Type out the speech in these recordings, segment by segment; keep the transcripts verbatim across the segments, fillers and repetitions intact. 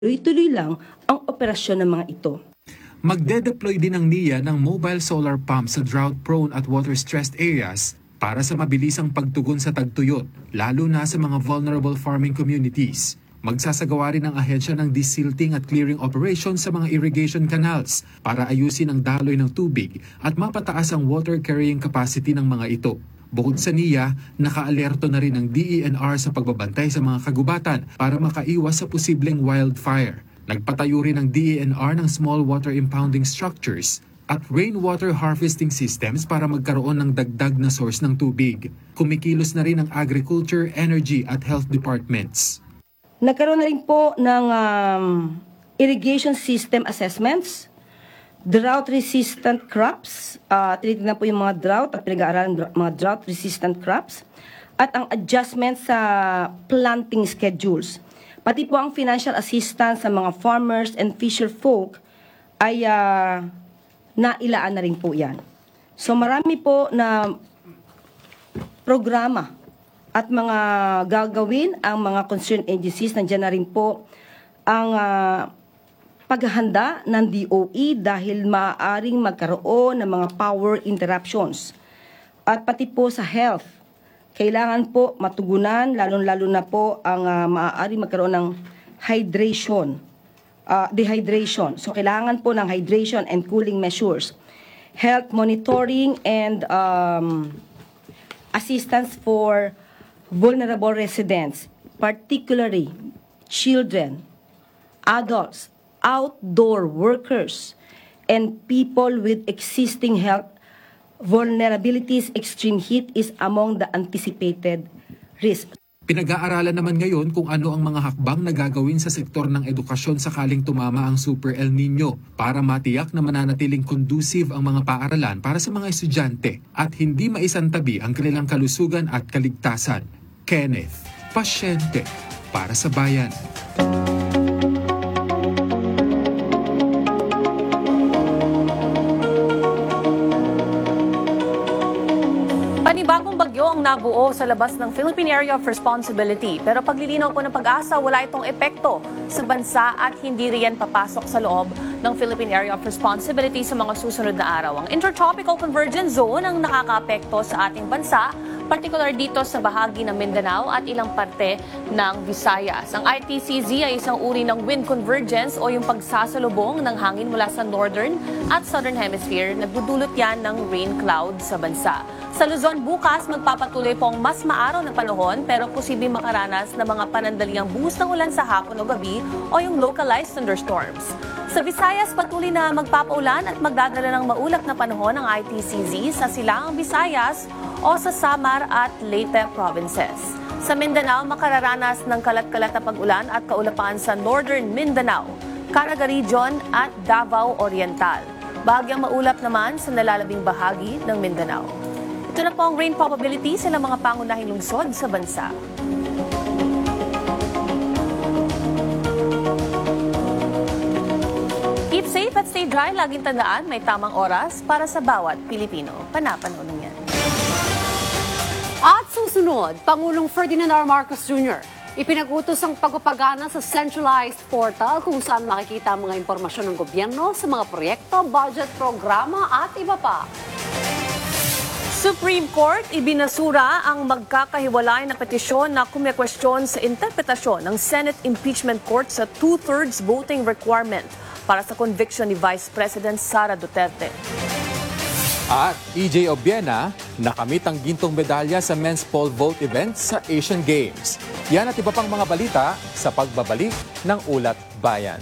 tuloy-tuloy lang ang operasyon ng mga ito. Magde-deploy din ang N I A ng mobile solar pump sa drought-prone at water-stressed areas para sa mabilisang pagtugon sa tagtuyot, lalo na sa mga vulnerable farming communities. Magsasagawa rin ang ahensya ng desilting at clearing operations sa mga irrigation canals para ayusin ang daloy ng tubig at mapataas ang water carrying capacity ng mga ito. Bukod sa N I A, naka-alerto na rin ang D E N R sa pagbabantay sa mga kagubatan para makaiwas sa posibleng wildfire. Nagpatayo rin ang D E N R ng small water impounding structures at rainwater harvesting systems para magkaroon ng dagdag na source ng tubig. Kumikilos na rin ang agriculture, energy at health departments. Nagkaroon na rin po ng um, irrigation system assessments, drought-resistant crops, uh, tinitignan po yung mga drought at pinag-aaralan ng mga drought-resistant crops, at ang adjustment sa planting schedules. Pati po ang financial assistance sa mga farmers and fisher folk ay uh, nailaan na rin po yan. So marami po na programa at mga gagawin ang mga concerned agencies. Nandiyan na rin po ang uh, paghahanda ng D O E dahil maaaring magkaroon ng mga power interruptions. At pati po sa health, kailangan po matugunan, lalong-lalo na po ang uh, maaaring magkaroon ng hydration, uh, dehydration. So kailangan po ng hydration and cooling measures, health monitoring and um, assistance for vulnerable residents, particularly children, adults, outdoor workers, and people with existing health vulnerabilities. Extreme heat is among the anticipated risks. Pinag-aaralan naman ngayon kung ano ang mga hakbang na gagawin sa sektor ng edukasyon sakaling tumama ang Super El Nino para matiyak na mananatiling conducive ang mga paaralan para sa mga estudyante at hindi maisantabi ang kanilang kalusugan at kaligtasan. Kenneth, pasyente para sa bayan. Panibagong bagyo ang nabuo sa labas ng Philippine Area of Responsibility. Pero paglilinaw po ng Pag-asa, wala itong epekto sa bansa at hindi riyan papasok sa loob ng Philippine Area of Responsibility sa mga susunod na araw. Ang Intertropical Convergence Zone ang nakakaapekto sa ating bansa, particular dito sa bahagi ng Mindanao at ilang parte ng Visayas. Ang I T C Z ay isang uri ng wind convergence o yung pagsasalubong ng hangin mula sa northern at southern hemisphere. Nagdudulot yan ng rain cloud sa bansa. Sa Luzon bukas, magpapatuloy po ang mas maaraw na panahon pero posibleng makaranas ng mga panandaliang buhos ng ulan sa hapon o gabi o yung localized thunderstorms. Sa Visayas, patuloy na magpapaulan at magdadala ng maulap na panahon ang I T C Z sa Silangang Visayas o sa Samar at Leyte provinces. Sa Mindanao, makararanas ng kalat-kalat na pag-ulan at kaulapan sa Northern Mindanao, Caraga Region at Davao Oriental. Bahagyang maulap naman sa nalalabing bahagi ng Mindanao. Ito na po ang rain probability sa mga pangunahing lungsod sa bansa. Keep safe at stay dry. Laging tandaan, may tamang oras para sa bawat Pilipino. Panapanood yan. At susunod, Pangulong Ferdinand R. Marcos Junior Ipinag-utos ang pagpapagana sa centralized portal kung saan makikita ang mga impormasyon ng gobyerno sa mga proyekto, budget, programa at iba pa. Supreme Court ibinasura ang magkakahiwalay na petisyon na kumekwestiyon sa interpretasyon ng Senate Impeachment Court sa two-thirds voting requirement para sa conviction ni Vice President Sara Duterte. At E J Obiena nakamit ang gintong medalya sa men's pole vault event sa Asian Games. Yan at iba pang mga balita sa pagbabalik ng Ulat Bayan.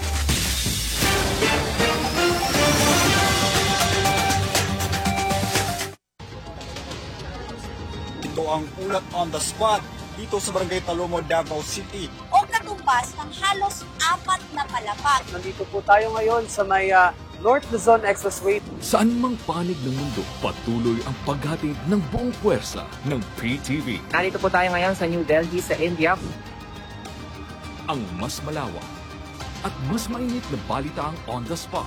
Ito ang Ulat on the Spot dito sa Barangay Talomo, Davao City. O katumbas ng halos apat na palapag. Nandito po tayo ngayon sa may uh, North Luzon Expressway. Saan mang panig ng mundo, patuloy ang paghatid ng buong puwersa ng P T V. Nandito po tayo ngayon sa New Delhi sa India. Ang mas malawak at mas mainit na balitaang on the spot.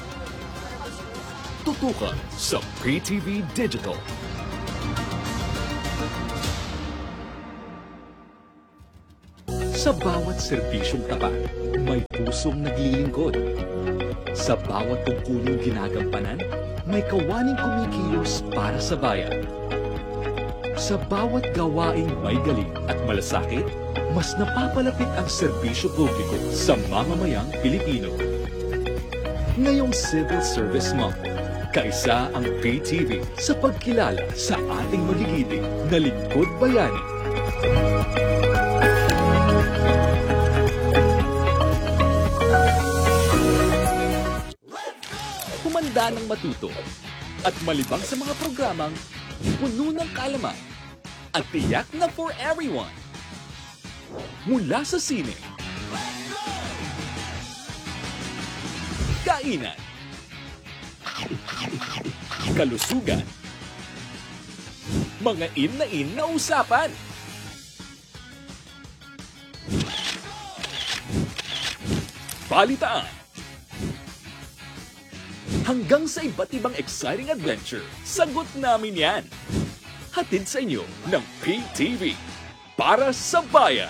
Tutukan sa P T V Digital. Sa Sa bawat serbisyong tapat, may pusong naglilingkod. Sa bawat tungkulong ginagampanan, may kawaning kumikilos para sa bayan. Sa bawat gawaing may galing at malasakit, mas napapalapit ang serbisyo publiko sa mamamayang Pilipino. Ngayong Civil Service Month, kaisa ang P T V sa pagkilala sa ating magigiting na lingkod bayani. Humanda ng matuto at malibang sa mga programang puno ng kaalaman at tiyak na for everyone. Mula sa sine, kainan, kalusugan, mga in na in na usapan, balitaan, hanggang sa iba't ibang exciting adventure, sagot namin yan. Hatid sa inyo ng P T V para sa bayan.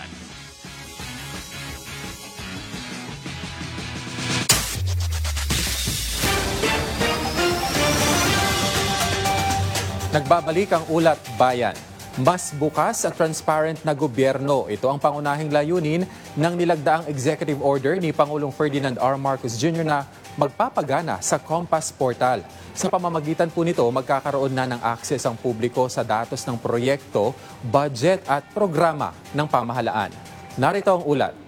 Nagbabalik ang Ulat Bayan. Mas bukas at transparent na gobyerno. Ito ang pangunahing layunin ng nilagdaang executive order ni Pangulong Ferdinand R. Marcos Junior na magpapagana sa Compass Portal. Sa pamamagitan po nito, magkakaroon na ng access ang publiko sa datos ng proyekto, budget at programa ng pamahalaan. Narito ang ulat.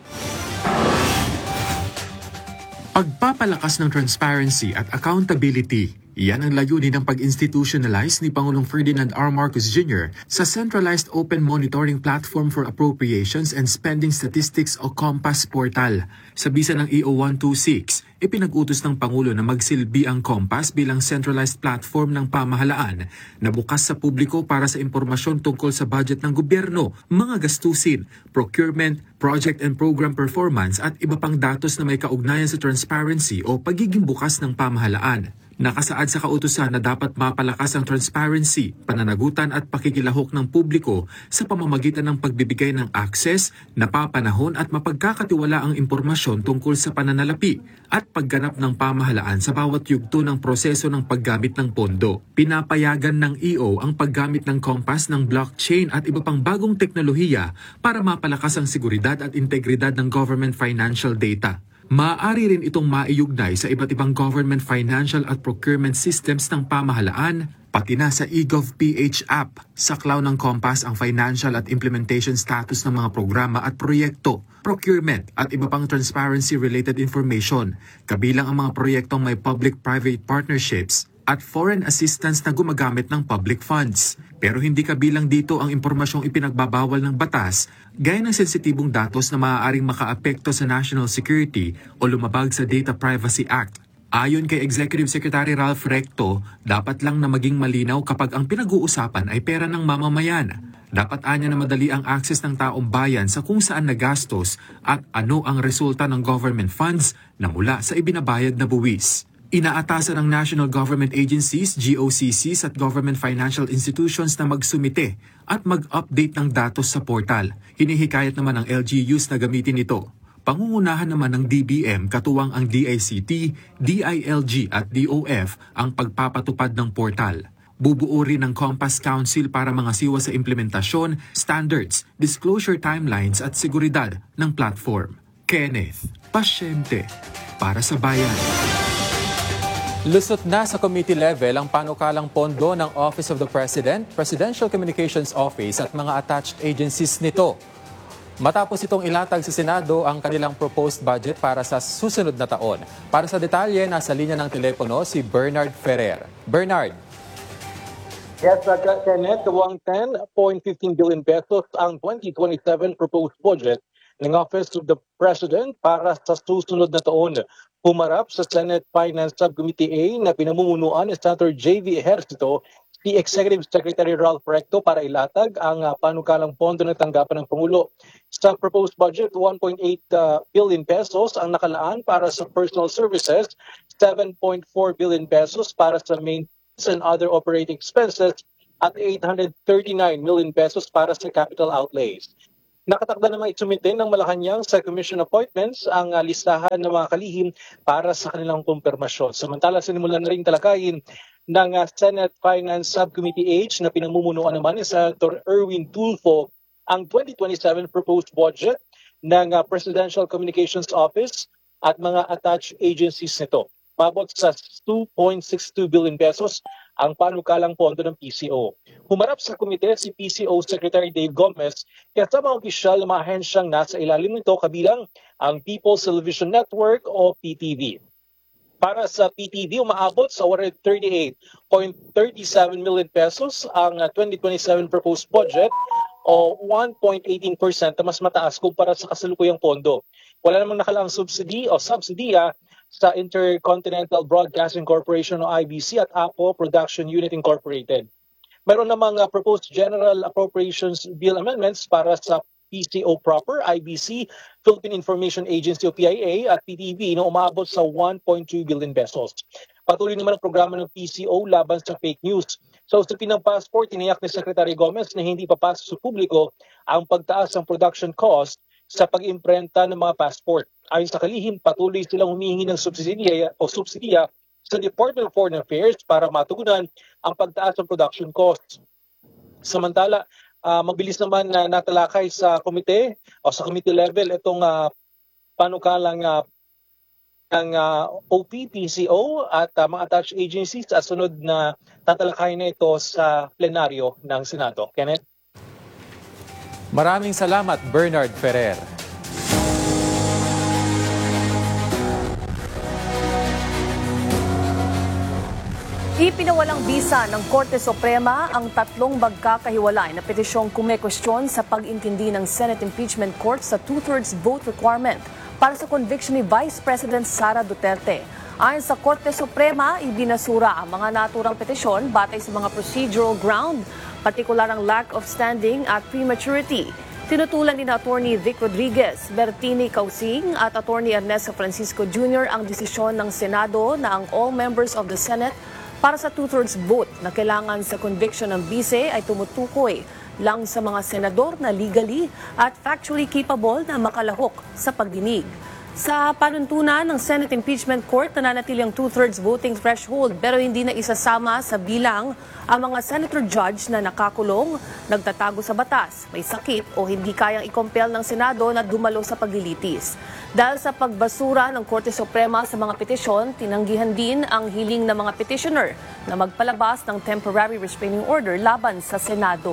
Pagpapalakas ng transparency at accountability. Iyan ang layunin ng pag-institutionalize ni Pangulong Ferdinand R. Marcos Junior sa Centralized Open Monitoring Platform for Appropriations and Spending Statistics o Compass Portal. Sa bisa ng E O one twenty-six, ipinag-utos ng Pangulo na magsilbi ang Compass bilang centralized platform ng pamahalaan na bukas sa publiko para sa impormasyon tungkol sa budget ng gobyerno, mga gastusin, procurement, project and program performance at iba pang datos na may kaugnayan sa transparency o pagiging bukas ng pamahalaan. Nakasaad sa kautusan na dapat mapalakas ang transparency, pananagutan at pakikilahok ng publiko sa pamamagitan ng pagbibigay ng access, napapanahon at mapagkakatiwala ang impormasyon tungkol sa pananalapi at pagganap ng pamahalaan sa bawat yugto ng proseso ng paggamit ng pondo. Pinapayagan ng E O ang paggamit ng Compass ng blockchain at iba pang bagong teknolohiya para mapalakas ang seguridad at integridad ng government financial data. Maaari rin itong maiugnay sa iba't ibang government financial at procurement systems ng pamahalaan, pati na sa eGovPH app. Sa cloud ng Compass ang financial at implementation status ng mga programa at proyekto, procurement at iba pang transparency-related information, kabilang ang mga proyektong may public-private partnerships at foreign assistance na gumagamit ng public funds. Pero hindi kabilang dito ang impormasyong ipinagbabawal ng batas, gaya ng sensitibong datos na maaaring makaapekto sa national security o lumabag sa Data Privacy Act. Ayon kay Executive Secretary Ralph Recto, dapat lang na maging malinaw kapag ang pinag-uusapan ay pera ng mamamayan. Dapat anya na madali ang access ng taong bayan sa kung saan nagastos at ano ang resulta ng government funds na mula sa ibinabayad na buwis. Inaatasan ng national government agencies, G O C Cs at government financial institutions na magsumite at mag-update ng datos sa portal. Hinihikayat naman ng L G Us na gamitin ito. Pangungunahan naman ng D B M katuwang ang D I C T, D I L G at D O F ang pagpapatupad ng portal. Bubuo rin ng Compass Council para mangasiwa sa implementasyon, standards, disclosure timelines at seguridad ng platform. Kenneth, pasyente para sa bayan. Lusot na sa committee level ang panukalang pondo ng Office of the President, Presidential Communications Office at mga attached agencies nito. Matapos itong ilatag sa Senado ang kanilang proposed budget para sa susunod na taon. Para sa detalye, nasa linya ng telepono si Bernard Ferrer. Bernard. Yes, uh, Kenneth, kawang ten point one five billion pesos ang twenty twenty-seven proposed budget ng Office of the President para sa susunod na taon. Humarap sa Senate Finance Subcommittee A na pinamumunuan ni Senator J V Ejercito, si Executive Secretary Ralph Recto para ilatag ang uh, panukalang pondo na tanggapan ng Pangulo. Sa proposed budget, one point eight uh, billion pesos ang nakalaan para sa personal services, seven point four billion pesos para sa maintenance and other operating expenses, at eight hundred thirty-nine million pesos para sa capital outlays. Nakatakda namang itsumite ng Malacanang sa Commission Appointments ang uh, listahan ng mga kalihim para sa kanilang kumpirmasyon. Samantala, sinimulan na rin talakayin ng uh, Senate Finance Subcommittee H na pinamumunuan naman ni Senator Erwin Tulfo ang twenty twenty-seven proposed budget ng uh, Presidential Communications Office at mga attached agencies nito. Mabot sa two point six two billion pesos ang panukalang pondo ng P C O. Humarap sa komite si P C O Secretary Dave Gomez kasama ang opisyal ng mga ahensyang nasa ilalim nito kabilang ang People's Television Network o P T V. Para sa P T V, umaabot sa one hundred thirty-eight point three seven million pesos ang twenty twenty-seven proposed budget o one point one eight percent na mas mataas kumpara sa kasalukuyang pondo. Wala namang nakalaang subsidy o subsidiya sa Intercontinental Broadcasting Corporation o I B C at Apo Production Unit Incorporated. Meron namang uh, proposed General Appropriations Bill amendments para sa P C O proper, I B C, Philippine Information Agency o P I A at P T V na umabot sa one point two billion pesos. Patuloy naman ang programa ng P C O laban sa fake news. Sa usapin ng passport, tiniyak ni Secretary Gomez na hindi papasok sa publiko ang pagtaas ng production cost sa pag-imprenta ng mga passport. Ayon sa kalihim, patuloy silang humihingi ng subsidiya o subsidiya sa Department of Foreign Affairs para matugunan ang pagtaas ng production costs. Samantala, uh, mabilis naman na natalakay sa komite o sa committee level itong uh, panukalang uh, ng uh, O P, P C O at uh, mga attached agencies at sunod na tatalakay na ito sa plenaryo ng Senado. Kenneth? Maraming salamat, Bernard Ferrer. Ipinawalang bisa ng Korte Suprema ang tatlong magkakahiwalay na petisyong kumekwestiyon sa pag-intindi ng Senate Impeachment Court sa two-thirds vote requirement para sa conviction ni Vice President Sara Duterte. Ayon sa Korte Suprema, ibinasura ang mga naturang petisyon batay sa mga procedural ground, partikular ang lack of standing at prematurity. Tinutulan ni na Attorney Vic Rodriguez, Bertini Causing at Attorney Ernesto Francisco Junior ang desisyon ng Senado na ang all members of the Senate para sa two-thirds vote na kailangan sa conviction ng bise ay tumutukoy lang sa mga senador na legally at factually capable na makalahok sa pagdinig. Sa panuntunan ng Senate Impeachment Court, nananatili ang two-thirds voting threshold pero hindi na isasama sa bilang ang mga senator judge na nakakulong, nagtatago sa batas, may sakit o hindi kayang ikompel ng Senado na dumalo sa paglilitis. Dahil sa pagbasura ng Korte Suprema sa mga petisyon, tinanggihan din ang hiling ng mga petitioner na magpalabas ng temporary restraining order laban sa Senado.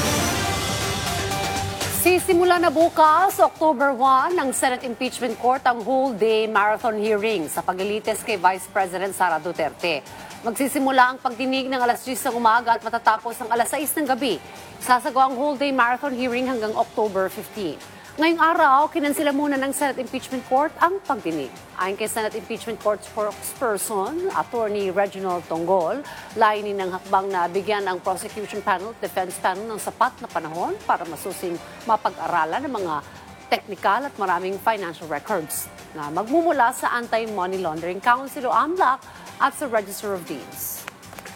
Sisimula na bukas, October first, ng Senate Impeachment Court ang whole-day marathon hearing sa paglilitis kay Vice President Sara Duterte. Magsisimula ang pagdinig ng alas diyes ng umaga at matatapos ng alas sais ng gabi. Sasagawa ang whole-day marathon hearing hanggang October fifteenth. Ngayong araw, kinansila muna ng Senate Impeachment Court ang pagdinig. Ayon kay Senate Impeachment Court spokesperson, Attorney Reginald Tonggol, layunin ng hakbang na bigyan ang prosecution panel at defense panel ng sapat na panahon para masusing mapag-aralan ng mga technical at maraming financial records na magmumula sa Anti-Money Laundering Council o A M L A C at sa Register of Deeds.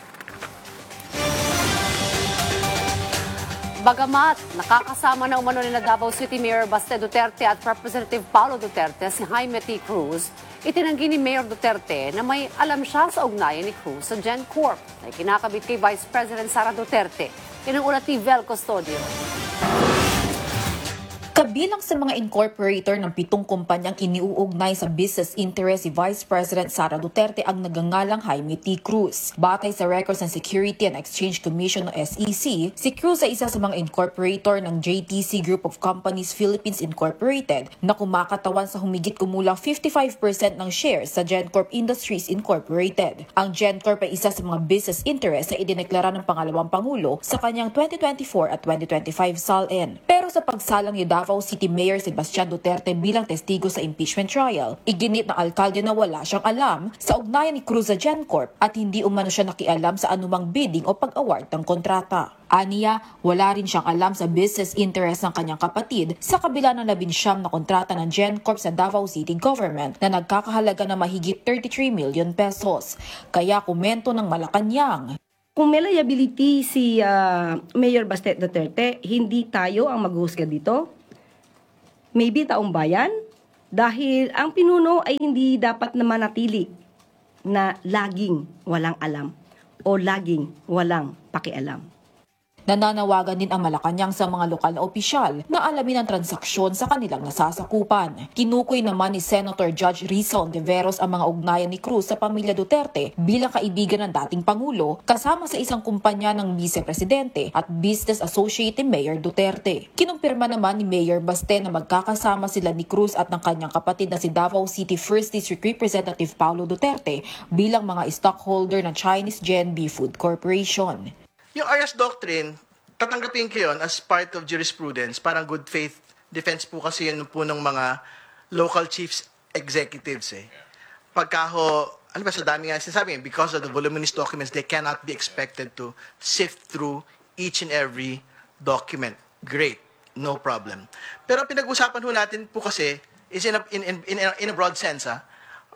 Bagamat nakakasama na umano ni Davao City Mayor Baste Duterte at Representative Paulo Duterte si Jaime T. Cruz, itinanggi ni Mayor Duterte na may alam siya sa ugnayan ni Cruz sa GenCorp na kinakabit kay Vice President Sara Duterte. Yan ang ulat ni Vel Custodio. Kabilang sa mga incorporator ng pitong kumpanyang iniuugnay sa business interest si Vice President Sara Duterte ang nagangalang Jaime T. Cruz. Batay sa Records and Security and Exchange Commission o S E C, si Cruz ay isa sa mga incorporator ng J T C Group of Companies Philippines Incorporated na kumakatawan sa humigit kumulang fifty-five percent ng shares sa GenCorp Industries Incorporated. Ang GenCorp ay isa sa mga business interest na idineklara ng pangalawang Pangulo sa kanyang twenty twenty-four at twenty twenty-five S A L N. Pero sa pagsalang ni Davao City Mayor Sebastian Duterte bilang testigo sa impeachment trial, iginit ng alkalde na wala siyang alam sa ugnayan ni Cruz sa GenCorp at hindi umano siya nakialam sa anumang bidding o pag-award ng kontrata. Aniya, wala rin siyang alam sa business interest ng kanyang kapatid sa kabila ng labinsyam na kontrata ng GenCorp sa Davao City Government na nagkakahalaga ng mahigit thirty-three million pesos. Kaya komento ng Malacanang, kung may liability si uh, Mayor Baste Duterte, hindi tayo ang maghuhusga dito. maybe taong bayan, dahil ang pinuno ay hindi dapat na manatili na laging walang alam o laging walang pakialam. Nananawagan din ang Malacanang sa mga lokal na opisyal na alamin ang transaksyon sa kanilang nasasakupan. Kinukoy naman ni Senator Judge Risa Ontiveros ang mga ugnayan ni Cruz sa pamilya Duterte bilang kaibigan ng dating Pangulo kasama sa isang kumpanya ng Vice-Presidente at business associate ni Mayor Duterte. Kinumpirma naman ni Mayor Baste na magkakasama sila ni Cruz at ng kanyang kapatid na si Davao City first District Representative Paulo Duterte bilang mga stockholder ng Chinese Genbi Food Corporation. Yung Arias Doctrine, tatanggapin ko yun as part of jurisprudence, parang good faith defense po kasi yun po ng mga local chiefs executives eh. Pagka ho, ano ba sa dami nga sinasabi, because of the voluminous documents, they cannot be expected to sift through each and every document. Great, no problem. Pero pinag-usapan ho natin po kasi is in a, in, in, in, a, in a broad sense, ah.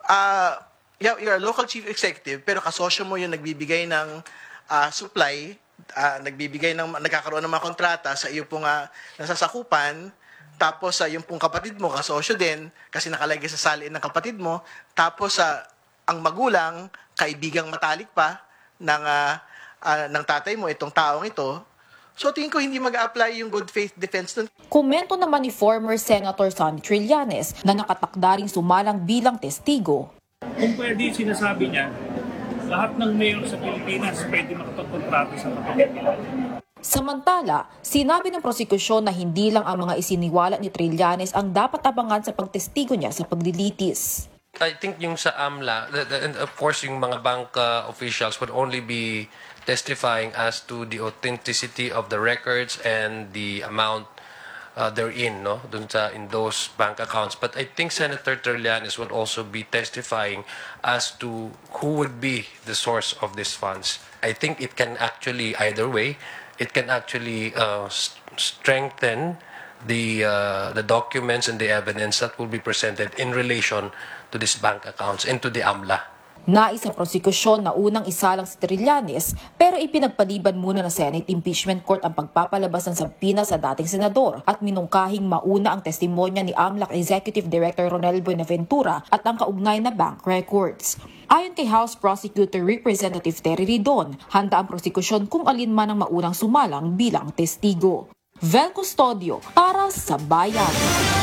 Uh, you're a local chief executive, pero kasosyo mo yung nagbibigay ng uh, supply, Uh, nagbibigay ng nagkakaroon ng mga kontrata sa iyo pong uh, nasasakupan, tapos sa uh, yung pong kapatid mo kasosyo din kasi nakalagay sa salin ng kapatid mo, tapos sa uh, ang magulang kaibigang matalik pa ng uh, uh, ng tatay mo itong taong ito. So tingin ko hindi mag-apply yung good faith defense nun. Komento naman ni former Senator Sonny Trillanes na nakatakda ring sumalang bilang testigo. Kung pwede sinasabi niya, lahat ng mayor sa Pilipinas pwede makapagkontrata sa kapatid nila. Samantala, sinabi ng prosekusyon na hindi lang ang mga isiniwala ni Trillanes ang dapat abangan sa pagtestigo niya sa paglilitis. I think yung sa AMLA, and of course yung mga bank uh, officials would only be testifying as to the authenticity of the records and the amount uh, therein, no, dun sa in those bank accounts. But I think Senator Trillanes would also be testifying as to who would be the source of these funds. I think it can actually either way. It can actually uh, strengthen the uh, the documents and the evidence that will be presented in relation to these bank accounts and to the AMLA. Nais sa prosekusyon na unang isalang si Trillanes pero ipinagpaliban muna ng Senate Impeachment Court ang pagpapalabas ng sabina sa dating senador at minungkahing mauna ang testimonya ni AMLAC Executive Director Ronel Buenaventura at ang kaugnay na bank records. Ayon kay House Prosecutor Representative Terry Ridon, handa ang prosekusyon kung alin man ang maunang sumalang bilang testigo. Vel Custodio para sa Bayan.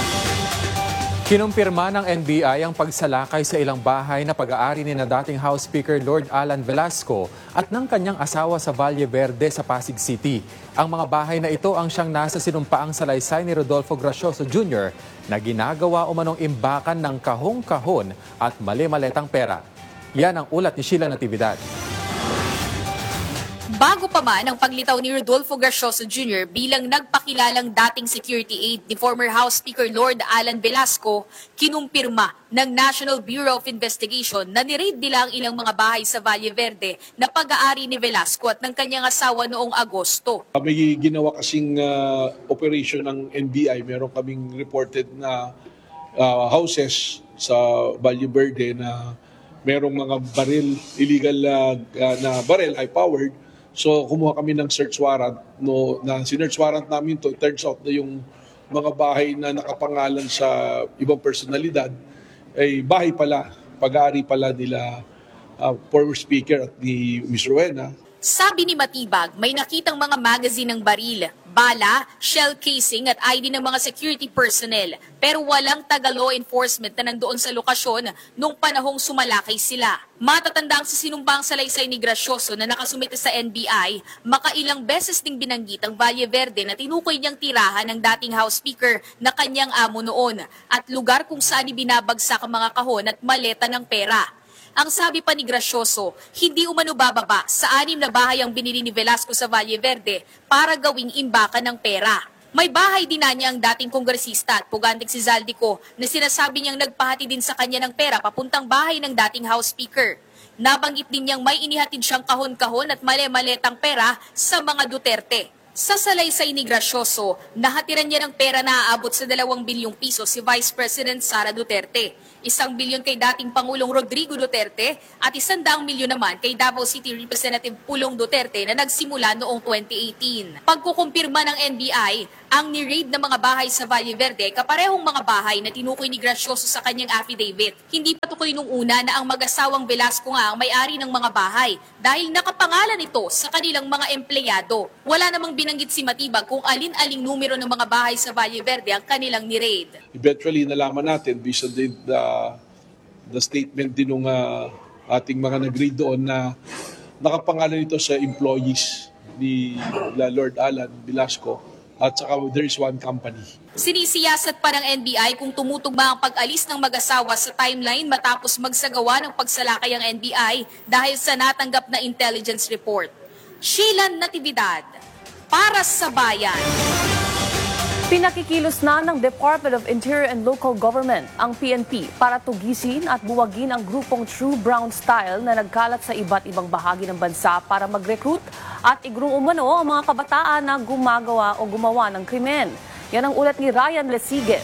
Kinumpirma ng N B I ang pagsalakay sa ilang bahay na pag-aari ni na dating House Speaker Lord Alan Velasco at ng kanyang asawa sa Valle Verde sa Pasig City. Ang mga bahay na ito ang siyang nasa sinumpaang salaysay ni Rodolfo Gracioso Junior na ginagawa umanong imbakan ng kahong-kahon at mali-maletang pera. Yan ang ulat ni Sheila Natividad. Bago pa man ang paglitaw ni Rodolfo Gracioso Junior bilang nagpakilalang dating security aide ni former House Speaker Lord Alan Velasco, kinumpirma ng National Bureau of Investigation na niraid nila ang ilang mga bahay sa Valle Verde na pag-aari ni Velasco at ng kanyang asawa noong Agosto. May ginawa kasing uh, operation ng N B I. Meron kaming reported na uh, houses sa Valle Verde na merong mga baril, illegal uh, na baril, high-powered. So kumuha kami ng search warrant. No, na sinearch warrant namin to, it turns out na yung mga bahay na nakapangalan sa ibang personalidad ay bahay pala, pag-aari pala nila uh, former speaker at ni Miz Rowena. Sabi ni Matibag, may nakitang mga magazine ng baril, bala, shell casing at I D ng mga security personnel. Pero walang taga-law enforcement na nandoon sa lokasyon nung panahong sumalakay sila. Matatanda ang sinumpang salaysay ni Gracioso na nakasumite sa N B I, makailang beses ding binanggit ang Valle Verde na tinukoy niyang tirahan ng dating House Speaker na kanyang amo noon at lugar kung saan ibinabagsak ang mga kahon at maleta ng pera. Ang sabi pa ni Gracioso, hindi umano bababa sa anim na bahay ang binili ni Velasco sa Valle Verde para gawing imbakan ng pera. May bahay din na niya ang dating kongresista at pugantik si Zaldico na sinasabi niyang nagpahati din sa kanya ng pera papuntang bahay ng dating House Speaker. Nabanggit din niyang may inihatid siyang kahon-kahon at male-maletang pera sa mga Duterte. Sa salaysay ni Gracioso, nahatiran niya ng pera na aabot sa dalawang bilyong piso si Vice President Sara Duterte. Isang bilyon kay dating Pangulong Rodrigo Duterte at isang daang milyon naman kay Davao City Representative Pulong Duterte na nagsimula noong twenty eighteen. Pagkukumpirma ng N B I, ang ni-raid na mga bahay sa Valle Verde kaparehong mga bahay na tinukoy ni Gracioso sa kanyang affidavit. Hindi patukoy nung una na ang mag-asawang Velasco nga ang may-ari ng mga bahay dahil nakapangalan ito sa kanilang mga empleyado. Wala namang binanggit si Matibag kung alin-aling numero ng mga bahay sa Valle Verde ang kanilang ni-raid. Eventually, nalaman natin, based on the, the, the statement din ng uh, ating mga nag-read doon na nakapangalan ito sa employees ni Lord Alan Velasco at saka there is one company. Sinisiyasat pa ng N B I kung tumutugma ang pag-alis ng mag-asawa sa timeline matapos magsagawa ng pagsalakay ang N B I dahil sa natanggap na intelligence report. Sheila Natividad, para sa Bayan. Pinakikilos na ng Department of Interior and Local Government ang P N P para tugisin at buwagin ang grupong True Brown Style na nagkalat sa iba't ibang bahagi ng bansa para mag-recruit at igrong umano ang mga kabataan na gumagawa o gumawa ng krimen. Yan ang ulat ni Ryan Lesiges.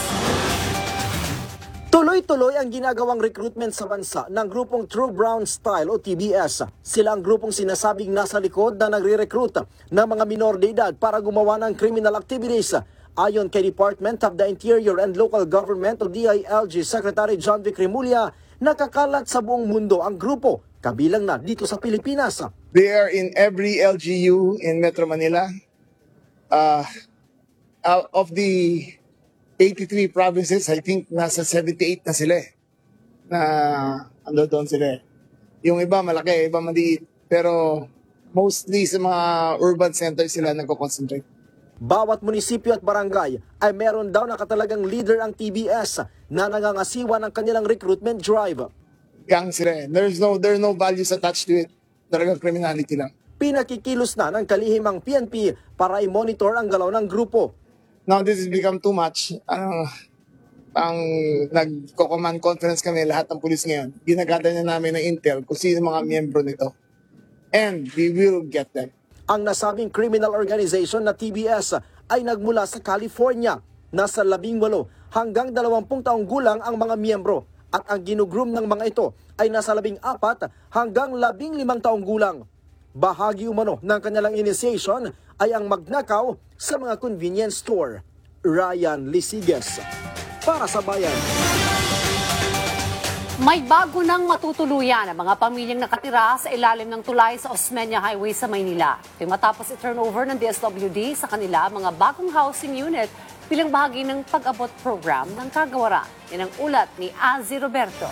Tuloy-tuloy ang ginagawang recruitment sa bansa ng grupong True Brown Style o T B S. Sila ang grupong sinasabing nasa likod na nagre-recruit ng mga minor de edad para gumawa ng criminal activities. Ayon kay Department of the Interior and Local Government o D I L G Secretary John Vic Remulla, nakakalat sa buong mundo ang grupo, kabilang na dito sa Pilipinas. They are in every L G U in Metro Manila. Uh, out of the eighty-three provinces, I think nasa seventy-eight na sila eh. Na ando doon sila eh. Yung iba malaki, iba maliit. Pero mostly sa mga urban centers sila nagko-concentrate. Bawat munisipyo at barangay ay meron daw na katalagang leader ang T B S na nangangasiwa ng kanilang recruitment drive. Gang sila eh. There's no, there's no values attached to it. Talagang criminality lang. Pinakikilos na ng kalihimang P N P para i-monitor ang galaw ng grupo. Now this has become too much. Ano, ang nagko-command conference kami, lahat ng pulis ngayon, ginagada na namin ng intel kung sino mga miyembro nito. And we will get them. Ang nasabing criminal organization na T B S ay nagmula sa California. Nasa labing walo hanggang dalawampung taong gulang ang mga miyembro. At ang ginugroom ng mga ito ay nasa labing apat hanggang labing limang taong gulang. Bahagi umano ng kanilang initiation ay ang magnakaw sa mga convenience store. Ryan Lesiges, para sa Bayan. May bago nang matutuluyan ang mga pamilyang nakatira sa ilalim ng tulay sa Osmeña Highway sa Maynila. Ito matapos i-turnover ng D S W D sa kanila mga bagong housing unit bilang bahagi ng pag-abot program ng kagawaran. Yan ang ulat ni Azzy Roberto.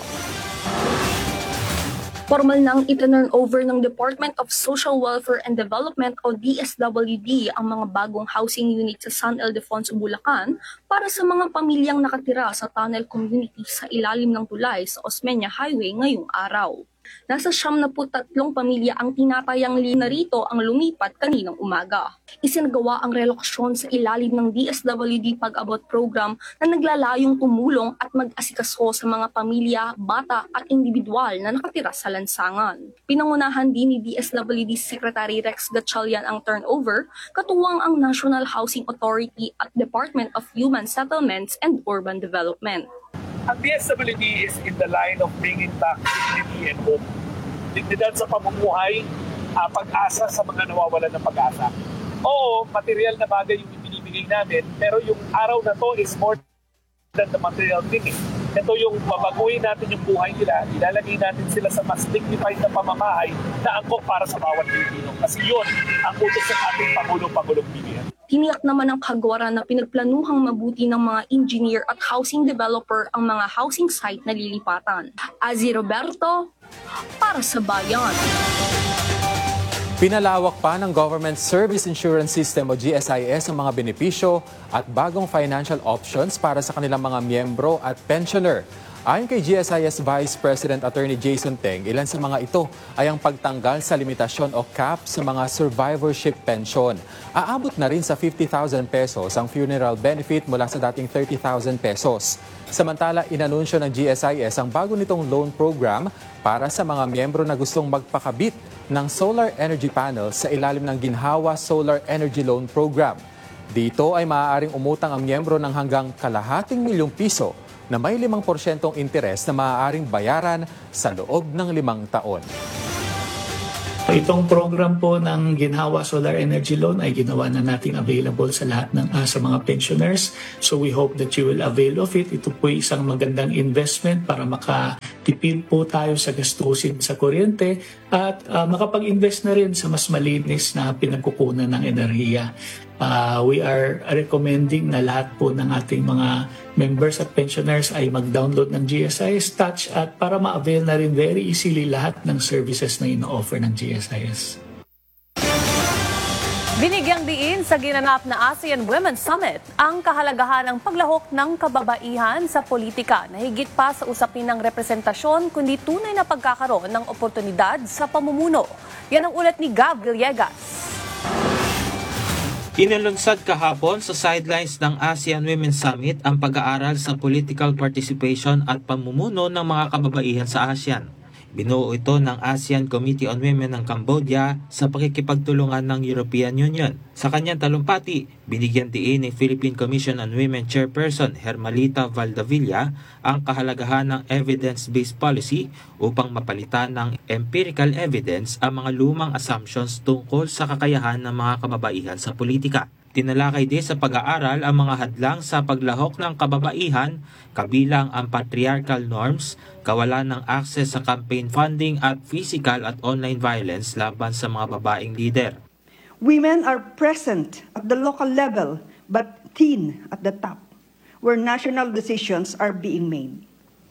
Formal nang ita-turn over ng Department of Social Welfare and Development o D S W D ang mga bagong housing unit sa San Ildefonso, Bulacan para sa mga pamilyang nakatira sa tunnel community sa ilalim ng tulay sa Osmeña Highway ngayong araw. Nasa siyam na po tatlong pamilya ang tinatayang lina rito ang lumipat kaninang umaga. Isinagawa ang relokasyon sa ilalim ng D S W D Pag-abot Program na naglalayong tumulong at mag-asikaso sa mga pamilya, bata at individual na nakatira sa lansangan. Pinangunahan din ni D S W D Secretary Rex Gatchalian ang turnover, katuwang ang National Housing Authority at Department of Human Settlements and Urban Development. Ang D S W D is in the line of bringing back dignity and hope. Dignidad sa pamumuhay, uh, pag-asa sa mga nawawalan ng pag-asa. Oo, material na bagay yung ibinibigay namin, pero yung araw na to is more than the material thing. Ito yung babaguhin natin yung buhay nila, ilalagay natin sila sa mas dignified na pamamahay na angkop para sa bawat Pilipino. Kasi yun ang utos ng ating Pangulong Pangulong B B M. Tiniyak naman ng kagawaran na pinagplanuhang mabuti ng mga engineer at housing developer ang mga housing site na lilipatan. Azzy Roberto, para sa Bayan. Pinalawak pa ng Government Service Insurance System o G S I S ang mga benepisyo at bagong financial options para sa kanilang mga miyembro at pensioner. Ayon kay G S I S Vice President Attorney Jason Teng, ilan sa mga ito ay ang pagtanggal sa limitasyon o cap sa mga survivorship pension. Aabot na rin sa fifty thousand pesos ang funeral benefit mula sa dating thirty thousand pesos. Samantala, inanunsyo ng G S I S ang bago nitong loan program para sa mga miyembro na gustong magpakabit ng solar energy panels sa ilalim ng Ginhawa Solar Energy Loan Program. Dito ay maaaring umutang ang miyembro ng hanggang kalahating milyong piso na may limang porsyentong interes na maaaring bayaran sa loob ng limang taon. Itong program po ng Ginhawa Solar Energy Loan ay ginawa na nating available sa lahat ng uh, sa mga pensioners. So we hope that you will avail of it. Ito po isang magandang investment para makatipid po tayo sa gastusin sa kuryente at uh, makapag-invest na rin sa mas malinis na pinagkukunan ng enerhiya. Uh, we are recommending na lahat po ng ating mga members at pensioners ay mag-download ng G S I S Touch at para ma-avail na rin very easily lahat ng services na ino-offer ng G S I S. Binigyang diin sa ginanap na ASEAN Women's Summit ang kahalagahan ng paglahok ng kababaihan sa politika na higit pa sa usapin ng representasyon kundi tunay na pagkakaroon ng oportunidad sa pamumuno. Yan ang ulat ni Gab Villegas. Inalunsad kahapon sa sidelines ng ASEAN Women's Summit ang pag-aaral sa political participation at pamumuno ng mga kababaihan sa ASEAN. Binuo ito ng ASEAN Committee on Women ng Cambodia sa pakikipagtulungan ng European Union. Sa kanyang talumpati, binigyan diin ni Philippine Commission on Women Chairperson Hermalita Valdavilla ang kahalagahan ng evidence-based policy upang mapalitan ng empirical evidence ang mga lumang assumptions tungkol sa kakayahan ng mga kababaihan sa politika. Tinalakay din sa pag-aaral ang mga hadlang sa paglahok ng kababaihan, kabilang ang patriarchal norms, kawalan ng access sa campaign funding at physical at online violence laban sa mga babaeng leader. Women are present at the local level but thin at the top, where national decisions are being made.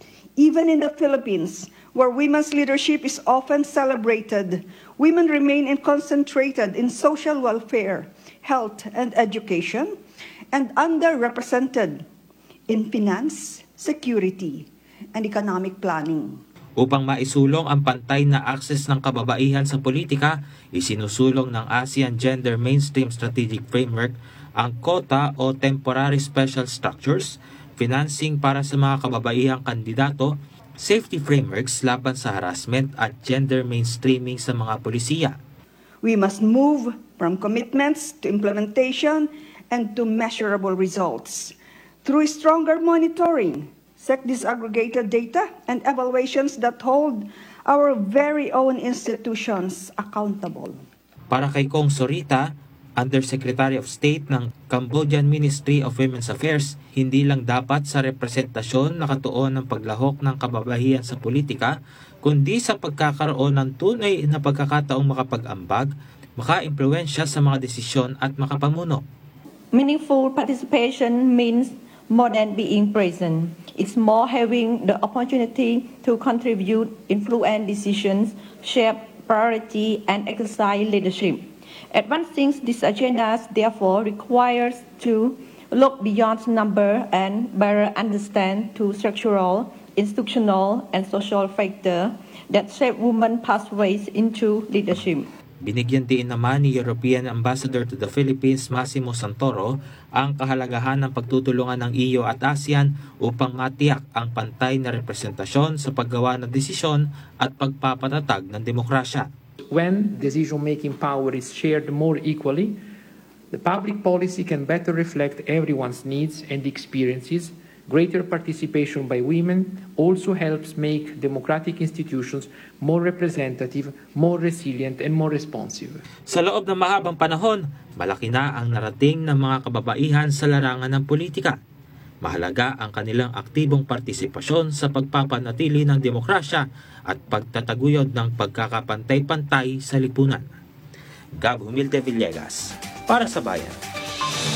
Even in the Philippines, where women's leadership is often celebrated, women remain concentrated in social welfare, health and education, and underrepresented in finance, security, and economic planning. Upang maisulong ang pantay na akses ng kababaihan sa politika, isinusulong ng ASEAN Gender Mainstream Strategic Framework ang quota o temporary special structures, financing para sa mga kababaihang kandidato, safety frameworks laban sa harassment at gender mainstreaming sa mga polisiya. We must move from commitments to implementation and to measurable results. Through stronger monitoring, sex disaggregated data, and evaluations that hold our very own institutions accountable. Para kay Kong Sorita, Undersecretary of State ng Cambodian Ministry of Women's Affairs, hindi lang dapat sa representasyon nakatuon ng paglahok ng kababaihan sa politika, kundi sa pagkakaroon ng tunay na pagkakataong makapag-ambag, maka-impluwensya sa mga desisyon at makapamuno. Meaningful participation means more than being present. It's more having the opportunity to contribute, influence decisions, shape priority, and exercise leadership. Advancing these agendas therefore requires to look beyond number and better understand to structural, institutional, and social factors that shape women pathways into leadership. Binigyan din naman ni European Ambassador to the Philippines Massimo Santoro ang kahalagahan ng pagtutulungan ng E U at ASEAN upang matiyak ang pantay na representasyon sa paggawa ng desisyon at pagpapatatag ng demokrasya. When decision-making power is shared more equally, the public policy can better reflect everyone's needs and experiences. Greater participation by women also helps make democratic institutions more representative, more resilient, and more responsive. Sa loob ng mahabang panahon, malaki na ang narating ng mga kababaihan sa larangan ng politika. Mahalaga ang kanilang aktibong partisipasyon sa pagpapanatili ng demokrasya at pagtataguyod ng pagkakapantay-pantay sa lipunan. Gab Humilde Villegas, para sa Bayan.